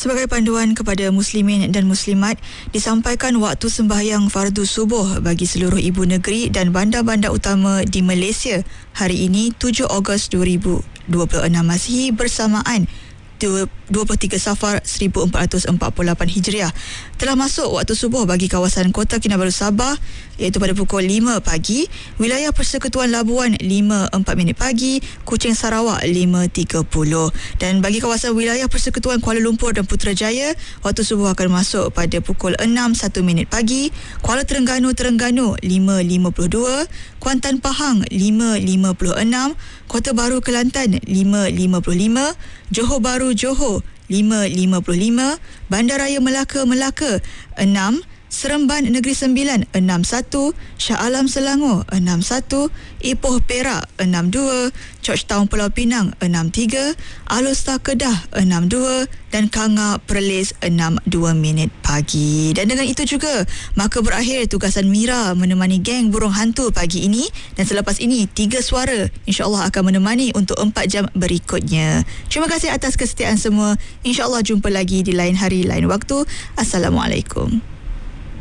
Sebagai panduan kepada muslimin dan muslimat, disampaikan waktu sembahyang fardu subuh bagi seluruh ibu negeri dan bandar-bandar utama di Malaysia hari ini 7 Ogos 2026 Masihi bersamaan 23 Safar 1448 Hijriah. Telah masuk waktu subuh bagi kawasan Kota Kinabalu Sabah iaitu pada pukul 5 pagi, wilayah Persekutuan Labuan 5.4 pagi, Kuching Sarawak 5.30, dan bagi kawasan wilayah Persekutuan Kuala Lumpur dan Putrajaya, waktu subuh akan masuk pada pukul 6.1 pagi, Kuala Terengganu 5.52, Kuantan Pahang 5.56, Kota Baru Kelantan 5.55, Johor Bahru Johor 5.55, Bandaraya Melaka 6, Seremban Negeri Sembilan 61, Shah Alam Selangor 61, Ipoh Perak 62, Georgetown Pulau Pinang 63, Alor Kedah 62 dan Kanga Perlis 6.2 pagi. Dan dengan itu juga maka berakhir tugasan Mira menemani geng burung hantu pagi ini, dan selepas ini 3 suara insya-Allah akan menemani untuk 4 jam berikutnya. Terima kasih atas kesetiaan semua. Insya-Allah jumpa lagi di lain hari lain waktu. Assalamualaikum.